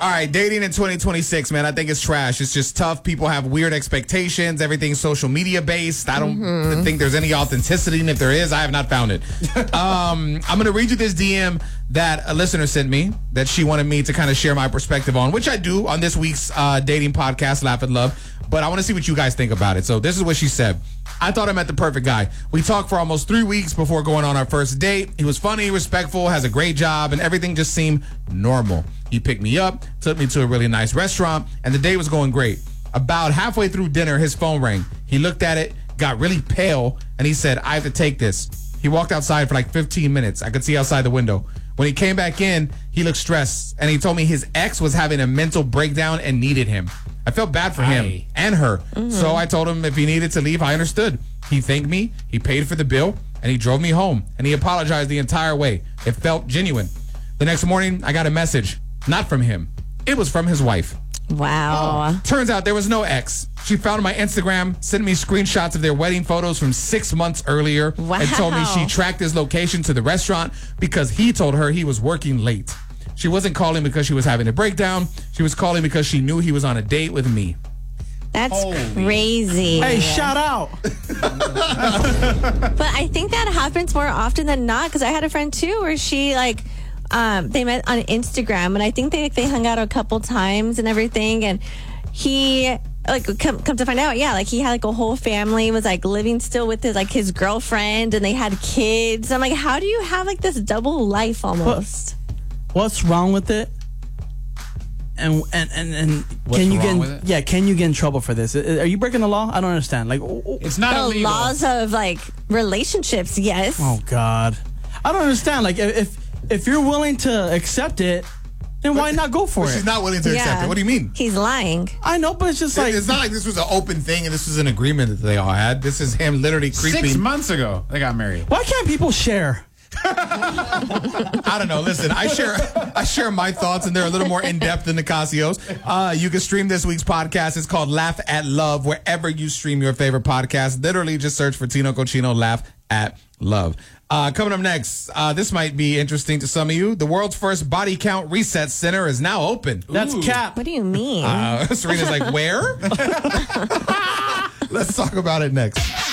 All right, dating in 2026, man, I think it's trash. It's just tough. People have weird expectations. Everything's social media based. I don't think there's any authenticity, and if there is, I have not found it. I'm going to read you this DM that a listener sent me that she wanted me to kind of share my perspective on, which I do on this week's dating podcast, Laugh and Love. But I want to see what you guys think about it. So this is what she said. I thought I met the perfect guy. We talked for almost 3 weeks before going on our first date. He was funny, respectful, has a great job, and everything just seemed normal. He picked me up, took me to a really nice restaurant, and the day was going great. About halfway through dinner, his phone rang. He looked at it, got really pale, and he said, I have to take this. He walked outside for like 15 minutes. I could see outside the window. When he came back in, he looked stressed, and he told me his ex was having a mental breakdown and needed him. I felt bad for him and her. So I told him if he needed to leave, I understood. He thanked me, he paid for the bill, and he drove me home. And he apologized the entire way. It felt genuine. The next morning, I got a message. Not from him. It was from his wife. Wow. Turns out there was no ex. She found my Instagram, sent me screenshots of their wedding photos from 6 months earlier, and told me she tracked his location to the restaurant because he told her he was working late. She wasn't calling because she was having a breakdown. She was calling because she knew he was on a date with me. That's crazy. Hey, shout out. But I think that happens more often than not, because I had a friend too where she they met on Instagram, and I think they hung out a couple times and everything, and he come to find out, he had a whole family, was living still with his girlfriend, and they had kids. I'm like, how do you have this double life almost? What's wrong with it? And can you can you get in trouble for this? Are you breaking the law? I don't understand. It's not the illegal. laws of relationships, yes. Oh God, I don't understand. If you're willing to accept it, then why not go for it? She's not willing to accept it. What do you mean? He's lying. I know, but it's just it's not like this was an open thing and this was an agreement that they all had. This is him literally creeping. 6 months ago, they got married. Why can't people share? I don't know. Listen, I share my thoughts, and they're a little more in depth than Nicasio's. You can stream this week's podcast. It's called Laugh at Love, wherever you stream your favorite podcast. Literally, just search for Tino Cochino. Laugh at Love. Coming up next, this might be interesting to some of you. The world's first body count reset center is now open. That's cap. What do you mean? Serena's like, where? Let's talk about it next.